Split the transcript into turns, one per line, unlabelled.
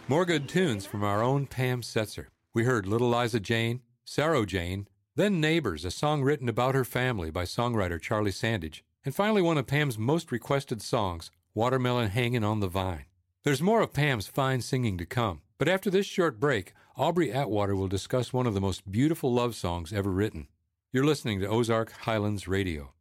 More good tunes from our own Pam Setzer. We heard Little Liza Jane, Sarah Jane, then Neighbors, a song written about her family by songwriter Charlie Sandage, and finally one of Pam's most requested songs, Watermelon Hangin' on the Vine. There's more of Pam's fine singing to come, but after this short break, Aubrey Atwater will discuss one of the most beautiful love songs ever written. You're listening to Ozark Highlands Radio.